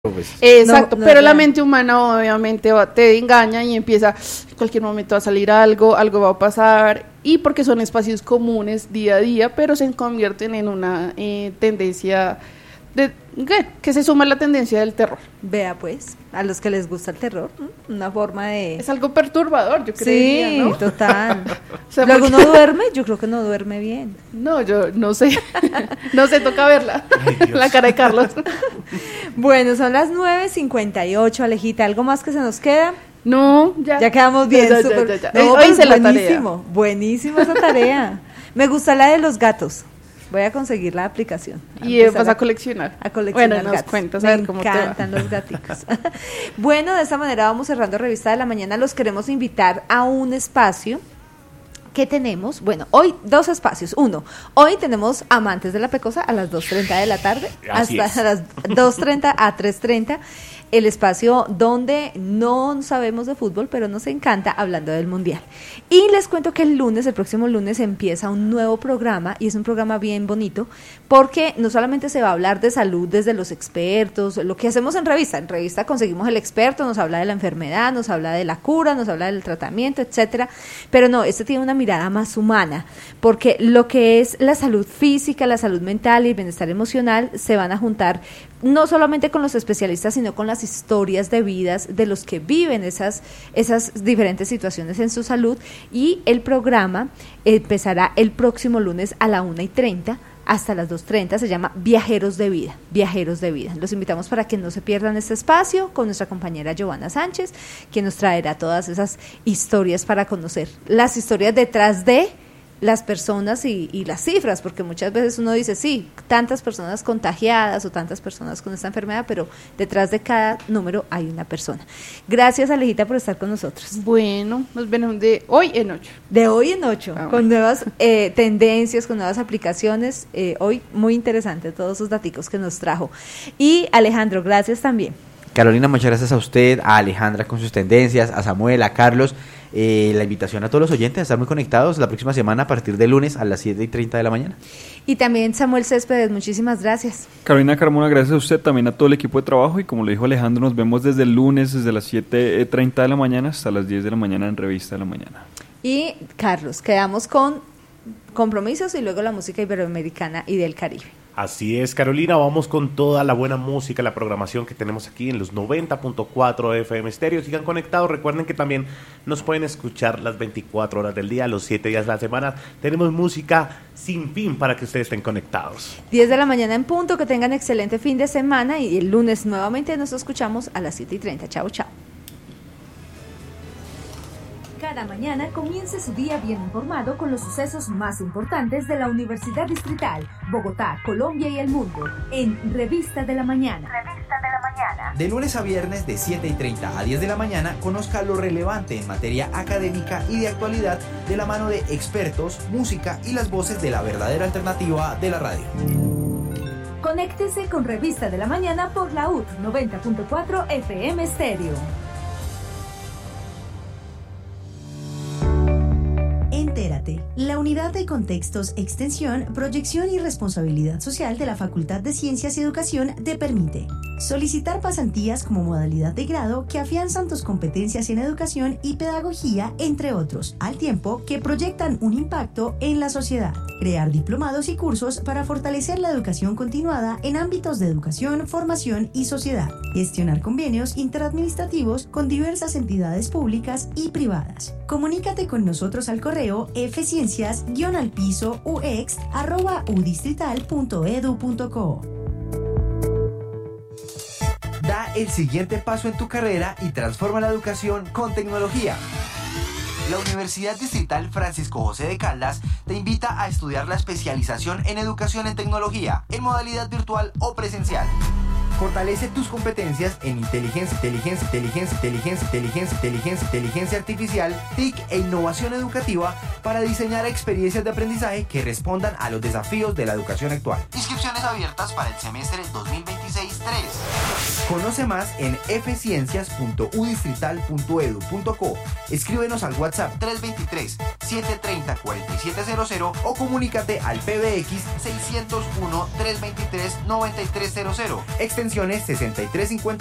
Pues. Exacto, No, pero no, la mente humana obviamente te engaña y empieza, en cualquier momento va a salir algo va a pasar, y porque son espacios comunes día a día, pero se convierten en una tendencia que se suma a la tendencia del terror. Vea pues, a los que les gusta el terror, una forma de... Es algo perturbador, yo creería, Sí, ¿no? total. O sea, Luego porque- uno duerme, yo creo que no duerme bien. No, yo no sé, no sé, toca verla, la cara de Carlos. Bueno, son las 9:58, Alejita, ¿algo más que se nos queda? No, ya. Ya quedamos bien, Ya. súper. Hoy pues, hice la tarea. buenísimo, buenísimo esa tarea. Me gusta la de los gatos. Voy a conseguir la aplicación. Y vas a coleccionar. A coleccionar Bueno, nos gatos. cuentas a Me ver cómo te va. encantan los gaticos. Bueno, de esta manera vamos cerrando Revista de la Mañana. Los queremos invitar a un espacio que tenemos. Bueno, hoy 2 espacios. Uno, hoy tenemos Amantes de la Pecosa a las 2:30 de la tarde. Así hasta es. las 2:30 a 3:30. El espacio donde no sabemos de fútbol, pero nos encanta hablando del Mundial. Y les cuento que el próximo lunes, empieza un nuevo programa, y es un programa bien bonito, porque no solamente se va a hablar de salud desde los expertos, lo que hacemos en revista conseguimos el experto, nos habla de la enfermedad, nos habla de la cura, nos habla del tratamiento, etcétera, pero no, este tiene una mirada más humana, porque lo que es la salud física, la salud mental y el bienestar emocional se van a juntar no solamente con los especialistas, sino con las historias de vidas de los que viven esas diferentes situaciones en su salud, y el programa empezará el próximo lunes a la 1:30 hasta las 2:30, se llama Viajeros de Vida. Los invitamos para que no se pierdan este espacio con nuestra compañera Giovanna Sánchez, quien nos traerá todas esas historias para conocer las historias detrás de las personas y las cifras, porque muchas veces uno dice, sí, tantas personas contagiadas o tantas personas con esta enfermedad, pero detrás de cada número hay una persona. Gracias, Alejita, por estar con nosotros. Bueno, nos vemos de hoy en 8. De hoy en 8, con nuevas tendencias, con nuevas aplicaciones. Hoy muy interesante todos esos daticos que nos trajo. Y Alejandro, gracias también. Carolina, muchas gracias a usted, a Alejandra con sus tendencias, a Samuel, a Carlos. La invitación a todos los oyentes a estar muy conectados la próxima semana a partir de lunes a las 7:30 de la mañana. Y también Samuel Céspedes, muchísimas gracias. Carolina Carmona, gracias a usted, también a todo el equipo de trabajo, y como lo dijo Alejandro, nos vemos desde el lunes, desde las 7:30 de la mañana hasta las 10 de la mañana en Revista de la Mañana. Y Carlos, quedamos con compromisos y luego la música iberoamericana y del Caribe. Así es, Carolina, vamos con toda la buena música, la programación que tenemos aquí en los 90.4 FM Estéreo. Sigan conectados, recuerden que también nos pueden escuchar las 24 horas del día, los 7 días de la semana. Tenemos música sin fin para que ustedes estén conectados. 10 de la mañana en punto, que tengan excelente fin de semana, y el lunes nuevamente nos escuchamos a las 7:30. Chao, chao. Cada mañana comience su día bien informado con los sucesos más importantes de la Universidad Distrital, Bogotá, Colombia y el mundo, en Revista de la Mañana. De lunes a viernes de 7:30 a 10 de la mañana, conozca lo relevante en materia académica y de actualidad de la mano de expertos, música y las voces de la verdadera alternativa de la radio. Conéctese con Revista de la Mañana por la UT 90.4 FM Estéreo. Entérate, la Unidad de Contextos, Extensión, Proyección y Responsabilidad Social de la Facultad de Ciencias y Educación te permite solicitar pasantías como modalidad de grado que afianzan tus competencias en educación y pedagogía, entre otros, al tiempo que proyectan un impacto en la sociedad. Crear diplomados y cursos para fortalecer la educación continuada en ámbitos de educación, formación y sociedad. Gestionar convenios interadministrativos con diversas entidades públicas y privadas. Comunícate con nosotros al correo fciencias-ux@udistrital.edu.co. Da el siguiente paso en tu carrera y transforma la educación con tecnología. La Universidad Distrital Francisco José de Caldas te invita a estudiar la especialización en educación en tecnología, en modalidad virtual o presencial. Fortalece tus competencias en inteligencia artificial, TIC e innovación educativa para diseñar experiencias de aprendizaje que respondan a los desafíos de la educación actual. Inscripciones abiertas para el semestre 2026-3. Conoce más en fciencias.udistrital.edu.co. Escríbenos al WhatsApp 323 730-4700 o comunícate al PBX 601-323-9300, extensiones 6350